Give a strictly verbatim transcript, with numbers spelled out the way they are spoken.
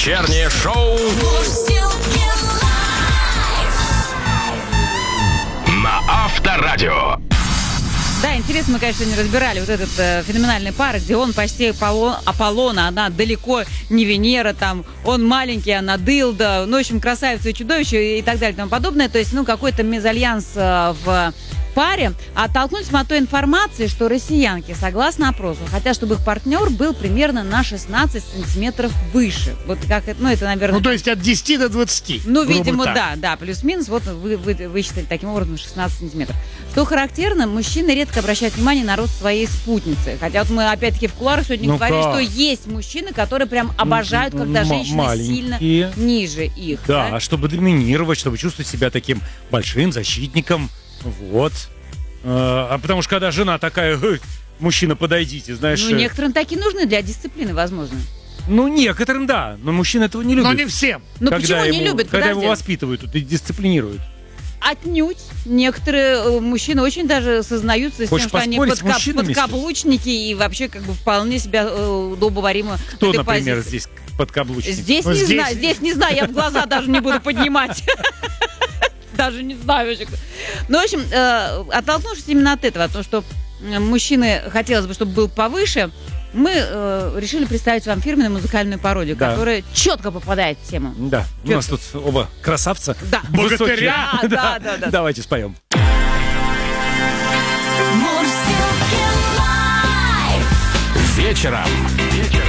Вечернее шоу на Авторадио. Да, интересно, мы, конечно, не разбирали вот этот э, феноменальный пар, где он почти Аполлон, Аполлона, она далеко не Венера, там, он маленький, она дылда, ну, в общем, красавица и чудовище и так далее и тому подобное. То есть, ну, какой-то мезальянс э, в паре. А оттолкнулись мы от той информации, что россиянки, согласно опросу, хотят, чтобы их партнер был примерно на шестнадцать сантиметров выше. Вот как это, ну, это, наверное... Ну, то есть от десяти до двадцати. Ну, грубо видимо, так. да, да, плюс-минус, вот вы, вы высчитали таким образом шестнадцать сантиметров. Что характерно, мужчины редко обращают внимание на рост своей спутницы. Хотя вот мы опять-таки в кулуарах сегодня Ну говорили, как? что есть мужчины, которые прям обожают, когда М- женщина маленькие. сильно ниже их. Да, чтобы доминировать, чтобы чувствовать себя таким большим защитником. Вот. А, а потому что когда жена такая, «Э, мужчина, подойдите, знаешь... Ну, э, некоторым такие нужны для дисциплины, возможно. ну, некоторым, да, но мужчина этого не любит. Но не всем. Ну, когда почему не его- любят? Когда его Подожди. воспитывают и дисциплинируют. Отнюдь. Некоторые э, мужчины очень даже сознаются с Хочешь тем, что они поспорить с подка- мужчинами подкаблучники и вообще как бы вполне себя э, удобоваримо в Кто, этой например, позиции. здесь подкаблучник? Здесь Ну, не здесь- знаю, здесь не знаю, я в глаза даже не буду поднимать. Даже не знаю вообще. Ну, в общем, э, оттолкнувшись именно от этого, от того, что э, мужчины хотелось бы, чтобы был повыше, мы э, решили представить вам фирменную музыкальную пародию, Да. которая четко попадает в тему. Да, у Чё нас тут оба красавца. Да. Высокие. Да, да, да, да. Давайте споем. Вечером. Вечером.